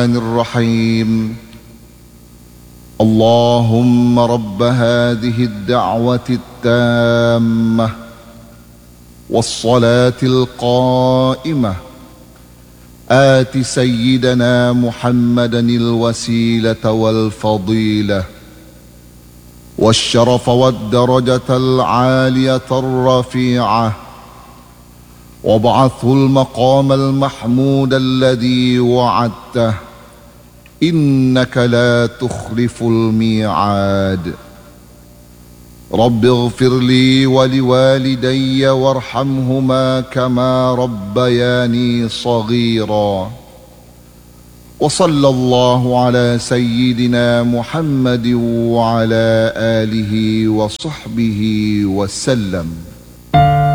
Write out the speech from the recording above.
الرحيم. اللهم رب هذه الدعوة التامة والصلاة القائمة آت سيدنا محمدا الوسيلة والفضيلة والشرف والدرجة العالية الرفيعة، وابعثه المقام المحمود الذي وعدته، إنك لا تخلف الميعاد. رب اغفر لي ولوالدي وارحمهما كما ربياني صغيرا. وصلى الله على سيدنا محمد وعلى آله وصحبه وسلم.